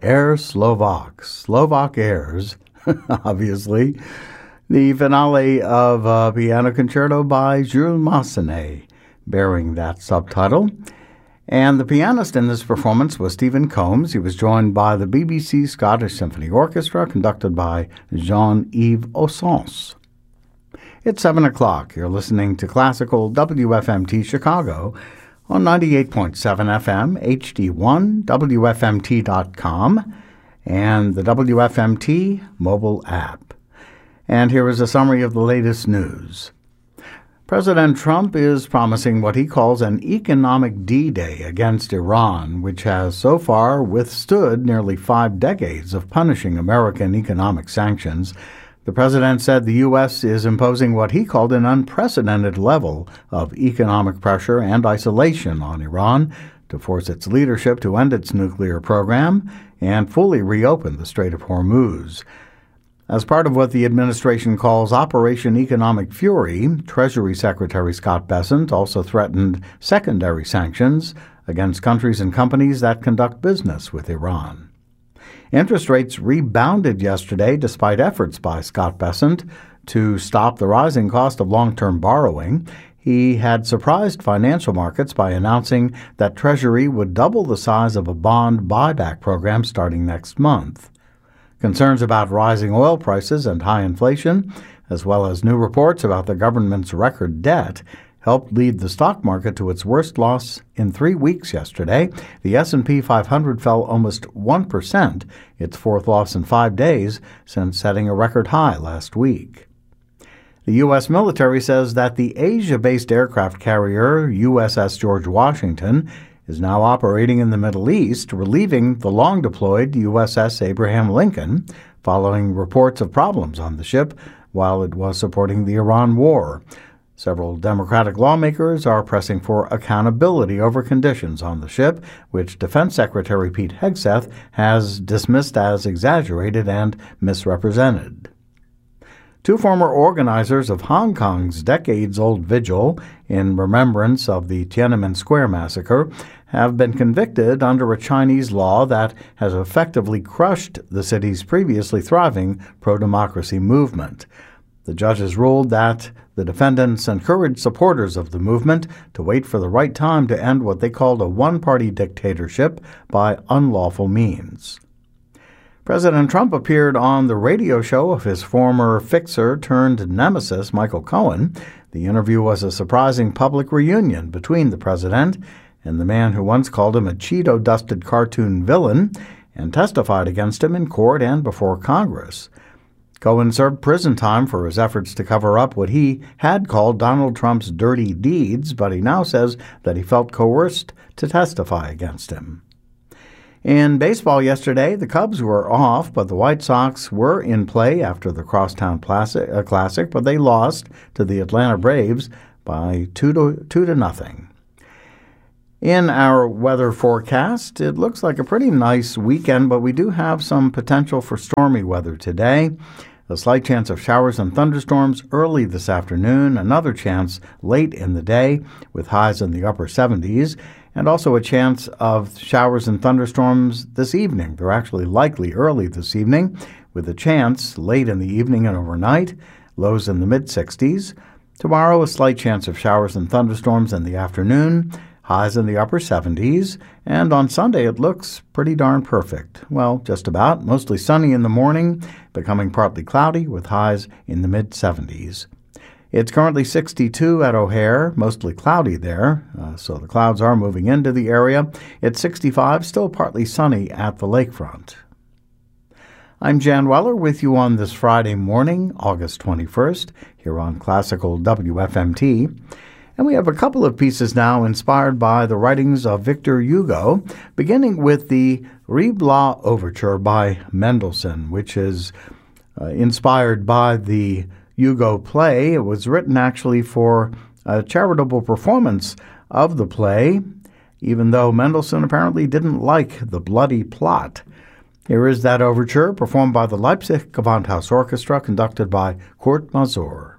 Air Slovak airs, obviously, the finale of a piano concerto by Jules Massenet, bearing that subtitle. And the pianist in this performance was Stephen Combs. He was joined by the BBC Scottish Symphony Orchestra, conducted by Jean-Yves Ossens. It's 7 o'clock. You're listening to Classical WFMT Chicago on 98.7 FM, HD1, WFMT.com, and the WFMT mobile app. And here is a summary of the latest news. President Trump is promising what he calls an economic D-Day against Iran, which has so far withstood nearly 5 decades of punishing American economic sanctions. The president said the U.S. is imposing what he called an unprecedented level of economic pressure and isolation on Iran to force its leadership to end its nuclear program and fully reopen the Strait of Hormuz. As part of what the administration calls Operation Economic Fury, Treasury Secretary Scott Bessent also threatened secondary sanctions against countries and companies that conduct business with Iran. Interest rates rebounded yesterday despite efforts by Scott Bessent to stop the rising cost of long-term borrowing. He had surprised financial markets by announcing that Treasury would double the size of a bond buyback program starting next month. Concerns about rising oil prices and high inflation, as well as new reports about the government's record debt, helped lead the stock market to its worst loss in 3 weeks yesterday. The S&P 500 fell almost 1%, its fourth loss in 5 days since setting a record high last week. The U.S. military says that the Asia-based aircraft carrier USS George Washington is now operating in the Middle East, relieving the long-deployed USS Abraham Lincoln, following reports of problems on the ship while it was supporting the Iran war. Several Democratic lawmakers are pressing for accountability over conditions on the ship, which Defense Secretary Pete Hegseth has dismissed as exaggerated and misrepresented. 2 former organizers of Hong Kong's decades-old vigil in remembrance of the Tiananmen Square massacre have been convicted under a Chinese law that has effectively crushed the city's previously thriving pro-democracy movement. The judges ruled that the defendants encouraged supporters of the movement to wait for the right time to end what they called a one-party dictatorship by unlawful means. President Trump appeared on the radio show of his former fixer-turned-nemesis, Michael Cohen. The interview was a surprising public reunion between the president and the man who once called him a Cheeto-dusted cartoon villain and testified against him in court and before Congress. Cohen served prison time for his efforts to cover up what he had called Donald Trump's dirty deeds, but he now says that he felt coerced to testify against him. In baseball yesterday, the Cubs were off, but the White Sox were in play after the Crosstown Classic, but they lost to the Atlanta Braves by 2-0. In our weather forecast, it looks like a pretty nice weekend, but we do have some potential for stormy weather today. A slight chance of showers and thunderstorms early this afternoon, another chance late in the day with highs in the upper 70s, and also a chance of showers and thunderstorms this evening. They're actually likely early this evening, with a chance late in the evening and overnight, lows in the mid-60s. Tomorrow, a slight chance of showers and thunderstorms in the afternoon, highs in the upper 70s, and on Sunday it looks pretty darn perfect. Well, just about. Mostly sunny in the morning, becoming partly cloudy with highs in the mid-70s. It's currently 62 at O'Hare, mostly cloudy there, so the clouds are moving into the area. It's 65, still partly sunny at the lakefront. I'm Jan Weller with you on this Friday morning, August 21st, here on Classical WFMT. And we have a couple of pieces now inspired by the writings of Victor Hugo, beginning with the Ribla Overture by Mendelssohn, which is inspired by the Hugo play. It was written actually for a charitable performance of the play, even though Mendelssohn apparently didn't like the bloody plot. Here is that overture performed by the Leipzig Gewandhaus Orchestra, conducted by Kurt Masur.